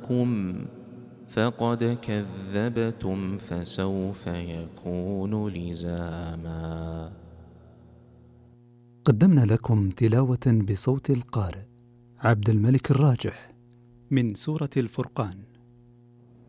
لكم فقد كذبتم فسوف يكون لزاما. قدمنا لكم تلاوة بصوت القارئ عبد الملك الراجح من سورة الفرقان.